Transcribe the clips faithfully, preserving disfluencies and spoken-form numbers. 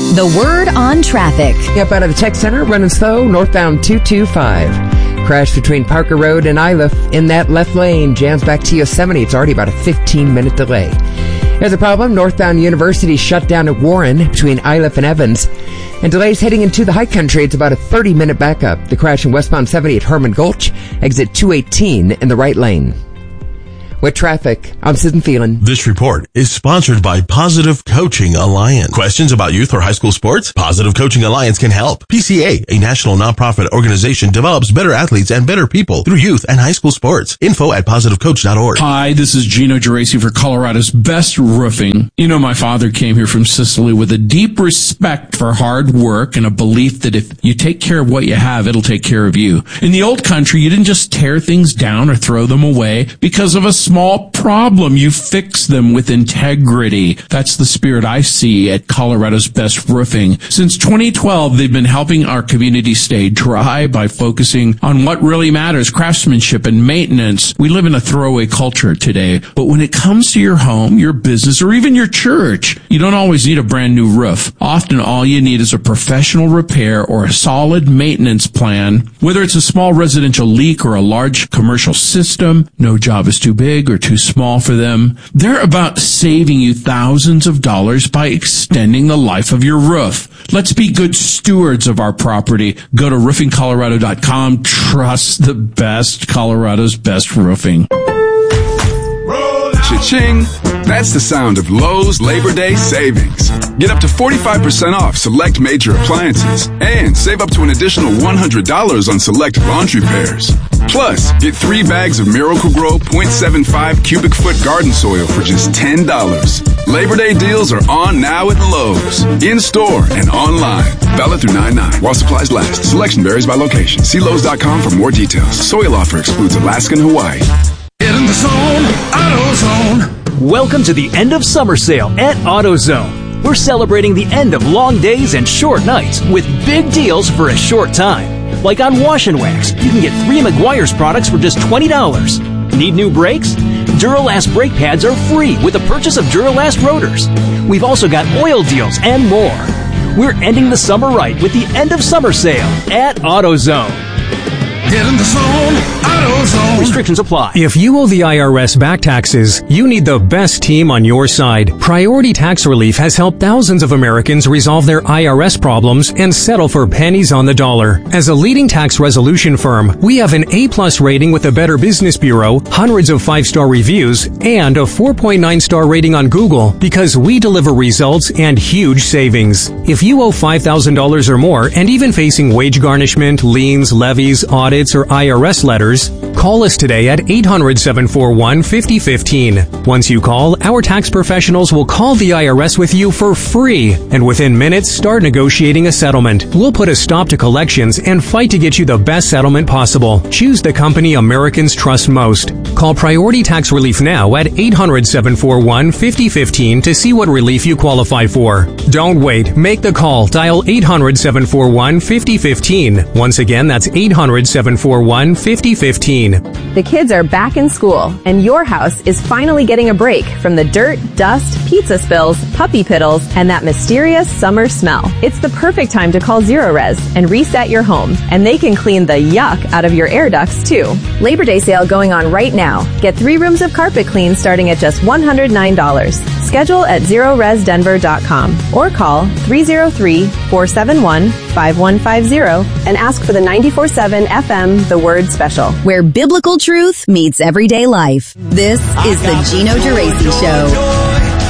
The Word on traffic. Yep, out of the tech center, running slow, northbound two two five. Crash between Parker Road and Iliff in that left lane. Jams back to Yosemite. It's already about a fifteen-minute delay. There's a problem. Northbound University shut down at Warren between Iliff and Evans. And delays heading into the high country. It's about a thirty-minute backup. The crash in westbound seventy at Herman Gulch. Exit two eighteen in the right lane. With traffic, I'm Susan Phelan. This report is sponsored by Positive Coaching Alliance. Questions about youth or high school sports? Positive Coaching Alliance can help. P C A, a national nonprofit organization, develops better athletes and better people through youth and high school sports. Info at positive coach dot org. Hi, this is Gino Geraci for Colorado's Best Roofing. You know, my father came here from Sicily with a deep respect for hard work and a belief that if you take care of what you have, it'll take care of you. In the old country, you didn't just tear things down or throw them away because of a small problem. You fix them with integrity. That's the spirit I see at Colorado's Best Roofing. Since twenty twelve, they've been helping our community stay dry by focusing on what really matters, craftsmanship and maintenance. We live in a throwaway culture today, but when it comes to your home, your business, or even your church, you don't always need a brand new roof. Often all you need is a professional repair or a solid maintenance plan. Whether it's a small residential leak or a large commercial system, no job is too big or too small for them. They're about saving you thousands of dollars by extending the life of your roof. Let's be good stewards of our property. Go to roofing colorado dot com. Trust the best, Colorado's Best Roofing. Cha-ching! That's the sound of Lowe's Labor Day savings. Get up to forty-five percent off select major appliances and save up to an additional one hundred dollars on select laundry pairs. Plus, get three bags of Miracle-Gro point seven five cubic foot garden soil for just ten dollars. Labor Day deals are on now at Lowe's, in-store and online. Valid through nine nine while supplies last. Selection varies by location. See Lowe's dot com for more details. Soil offer excludes Alaska and Hawaii. Get in the zone, AutoZone. Welcome to the end of summer sale at AutoZone. We're celebrating the end of long days and short nights with big deals for a short time. Like on Wash and Wax, you can get three Meguiar's products for just twenty dollars. Need new brakes? Duralast brake pads are free with the purchase of Duralast rotors. We've also got oil deals and more. We're ending the summer right with the end of summer sale at AutoZone. Get in the zone, AutoZone. Restrictions apply. If you owe the I R S back taxes, you need the best team on your side. Priority Tax Relief has helped thousands of Americans resolve their I R S problems and settle for pennies on the dollar. As a leading tax resolution firm, we have an A-plus rating with the Better Business Bureau, hundreds of five-star reviews, and a four point nine star rating on Google because we deliver results and huge savings. If you owe five thousand dollars or more and even facing wage garnishment, liens, levies, audits, or I R S letters, call us today at eight hundred, seven four one, five oh one five. Once you call, our tax professionals will call the I R S with you for free, and within minutes start negotiating a settlement. We'll put a stop to collections and fight to get you the best settlement possible. Choose the company Americans trust most. Call Priority Tax Relief now at eight hundred, seven four one, five oh one five to see what relief you qualify for. Don't wait. Make the call. Dial eight hundred, seven four one, five oh one five. Once again, that's eight hundred, seven four one, five oh one five. The kids are back in school, and your house is finally getting a break from the dirt, dust, pizza spills, puppy piddles, and that mysterious summer smell. It's the perfect time to call Zero Res and reset your home, and they can clean the yuck out of your air ducts, too. Labor Day sale going on right now. Get three rooms of carpet clean starting at just one hundred nine dollars. Schedule at zero res denver dot com or call three oh three, four seven one, five one five zero and ask for the ninety-four point seven F M The Word Special, where biblical truth meets everyday life. This is the Gino Geraci Show.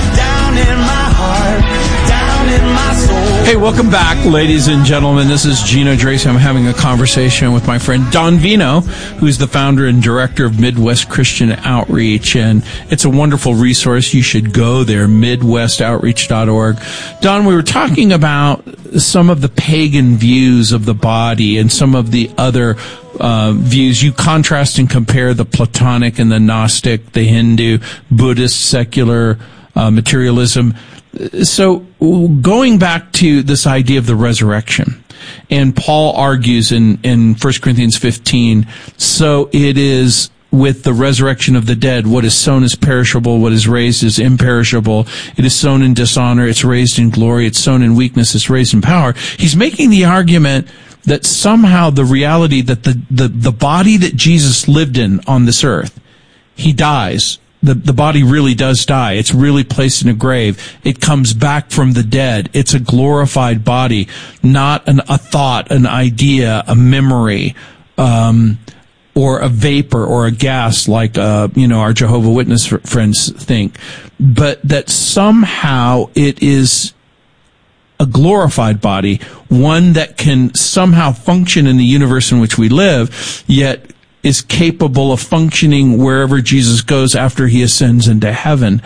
Hey, welcome back, ladies and gentlemen. This is Gino Geraci. I'm having a conversation with my friend Don Vino, who's the founder and director of Midwest Christian Outreach, and it's a wonderful resource. You should go there, midwest outreach dot org. Don, we were talking about some of the pagan views of the body and some of the other uh, views. You contrast and compare the Platonic and the Gnostic, the Hindu, Buddhist, secular uh, materialism. So going back to this idea of the resurrection, and Paul argues in, in First Corinthians fifteen, so it is with the resurrection of the dead. What is sown is perishable, what is raised is imperishable. It is sown in dishonor, it's raised in glory. It's sown in weakness, it's raised in power. He's making the argument that somehow the reality that the, the, the body that Jesus lived in on this earth, he dies. The, the body really does die. It's really placed in a grave. It comes back from the dead. It's a glorified body, not an, a thought, an idea, a memory, um, or a vapor or a gas like, uh, you know, our Jehovah Witness friends think, but that somehow it is a glorified body, one that can somehow function in the universe in which we live, yet is capable of functioning wherever Jesus goes after he ascends into heaven.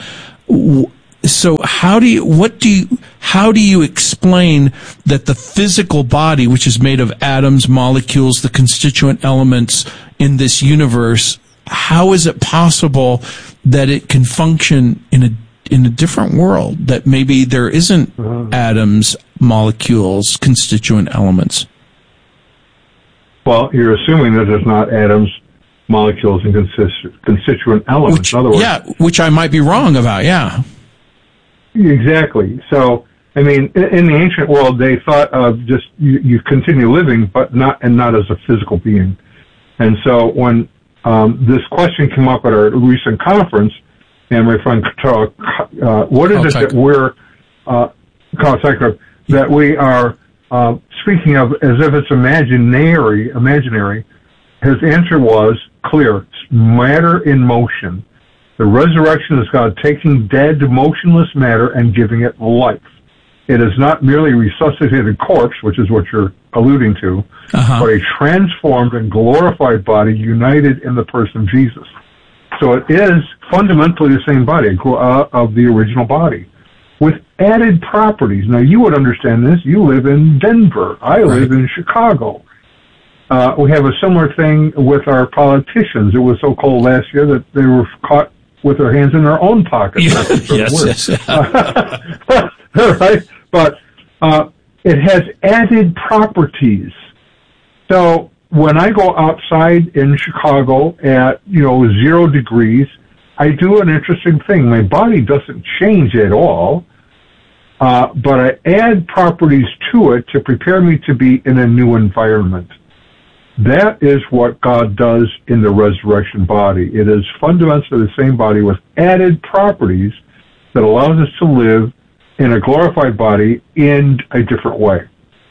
So how do you, what do you, how do you explain that the physical body, which is made of atoms, molecules, the constituent elements in this universe, how is it possible that it can function in a, in a different world, that maybe there isn't mm-hmm. atoms, molecules, constituent elements? Well, you're assuming that there's not atoms, molecules, and consist- constituent elements. Which, in other words, yeah, which I might be wrong about, yeah. Exactly. So, I mean, in, in the ancient world, they thought of just you, you continue living, but not and not as a physical being. And so, when um, this question came up at our recent conference, and my friend Carl, uh, what is it that we're uh, that we are uh, speaking of as if it's imaginary? Imaginary. His answer was clear: matter in motion. The resurrection is God taking dead, motionless matter and giving it life. It is not merely a resuscitated corpse, which is what you're alluding to, uh-huh. but a transformed and glorified body united in the person of Jesus. So it is fundamentally the same body uh, of the original body, with added properties. Now, you would understand this. You live in Denver. I right. live in Chicago. Uh, we have a similar thing with our politicians. It was so cold last year that they were caught with their hands in their own pockets. yes, yes. Right? But uh, it has added properties. So when I go outside in Chicago at, you know, zero degrees, I do an interesting thing. My body doesn't change at all, uh, but I add properties to it to prepare me to be in a new environment. That is what God does in the resurrection body. It is fundamentally the same body with added properties that allows us to live in a glorified body in a different way.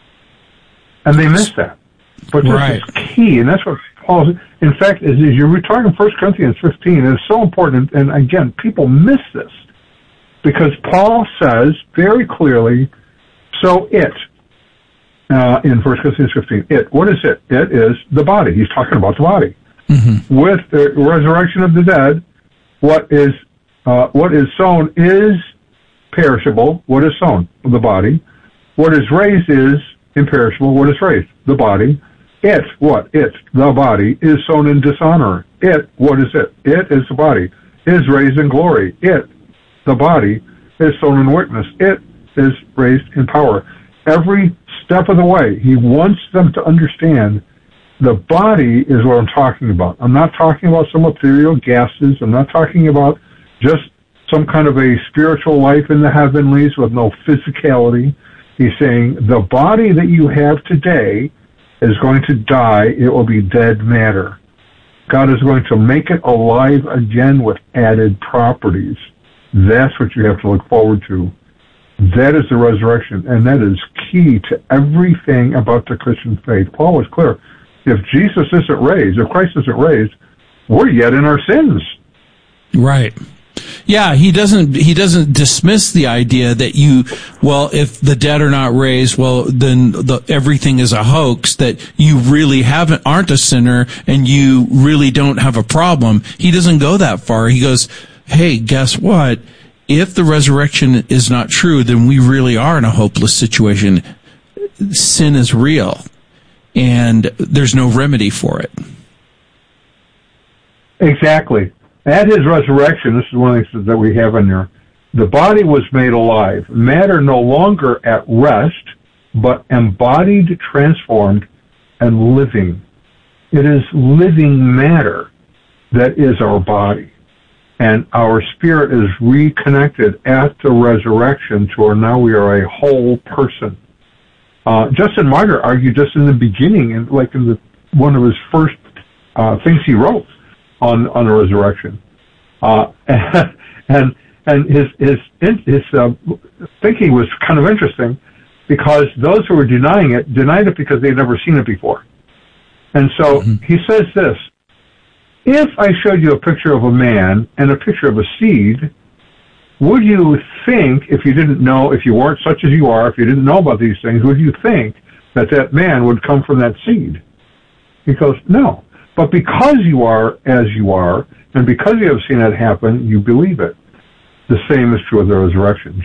And they miss that. But this right. is key, and that's what Paul, in fact, as you were talking First Corinthians fifteen, it's so important, and again, people miss this, because Paul says very clearly, so it, Uh, in First Corinthians fifteen. It, what is it? It is the body. He's talking about the body. Mm-hmm. With the resurrection of the dead, what is uh, what is sown is perishable. What is sown? The body. What is raised is imperishable. What is raised? The body. It, what? It, the body, is sown in dishonor. It, what is it? It is the body, is raised in glory. It, the body, is sown in weakness. It is raised in power. Every step of the way, he wants them to understand the body is what I'm talking about. I'm not talking about some ethereal gases. I'm not talking about just some kind of a spiritual life in the heavenlies with no physicality. He's saying the body that you have today is going to die. It will be dead matter. God is going to make it alive again with added properties. That's what you have to look forward to. That is the resurrection, and that is key to everything about the Christian faith. Paul was clear. If Jesus isn't raised, if Christ isn't raised, we're yet in our sins. Right. Yeah, he doesn't, he doesn't dismiss the idea that you, well, if the dead are not raised, well, then the, everything is a hoax, that you really haven't, aren't a sinner, and you really don't have a problem. He doesn't go that far. He goes, hey, guess what? If the resurrection is not true, then we really are in a hopeless situation. Sin is real, and there's no remedy for it. Exactly. At his resurrection, this is one of the things that we have in there, the body was made alive. Matter no longer at rest, but embodied, transformed, and living. It is living matter. that is our body. And our spirit is reconnected at the resurrection to where now we are a whole person. Uh, Justin Martyr argued just in the beginning, and like in the, one of his first uh, things he wrote on, on the resurrection. Uh, and, and and his his his uh, thinking was kind of interesting, because those who were denying it denied it because they'd never seen it before. And so mm-hmm. he says this: if I showed you a picture of a man and a picture of a seed, would you think, if you didn't know, if you weren't such as you are, if you didn't know about these things, would you think that that man would come from that seed? He goes, no. But because you are as you are, and because you have seen it happen, you believe it. The same is true of the resurrection.